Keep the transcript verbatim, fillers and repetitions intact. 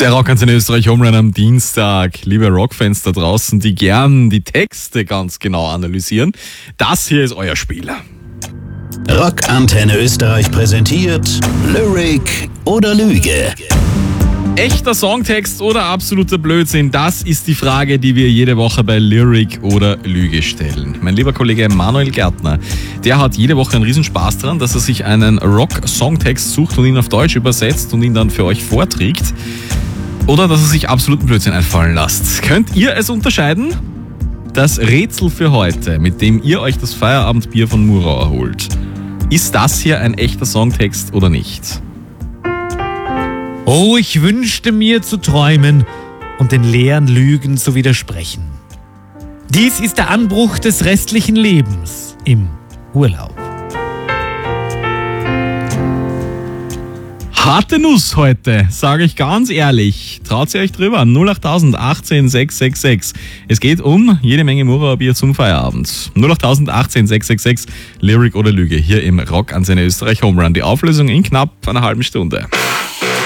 Der Rock in Österreich Home Run am Dienstag. Liebe Rockfans da draußen, die gern die Texte ganz genau analysieren. Das hier ist euer Spieler. Rockantenne Österreich präsentiert Lyric oder Lüge. Echter Songtext oder absoluter Blödsinn? Das ist die Frage, die wir jede Woche bei Lyric oder Lüge stellen. Mein lieber Kollege Manuel Gärtner, der hat jede Woche einen Riesenspaß daran, dass er sich einen Rock-Songtext sucht und ihn auf Deutsch übersetzt und ihn dann für euch vorträgt. Oder dass er sich absoluten Blödsinn einfallen lässt. Könnt ihr es unterscheiden? Das Rätsel für heute, mit dem ihr euch das Feierabendbier von Murau erholt. Ist das hier ein echter Songtext oder nicht? Oh, ich wünschte mir zu träumen und den leeren Lügen zu widersprechen. Dies ist der Anbruch des restlichen Lebens im Urlaub. Harte Nuss heute, sage ich ganz ehrlich. Traut ihr euch drüber? null acht achtzehn sechs sechs sechs. Es geht um jede Menge Murauer Bier zum Feierabend. null acht achtzehn sechs sechs sechs, Lyric oder Lüge, hier im Rock Antenne Österreich Home Run. Die Auflösung in knapp einer halben Stunde.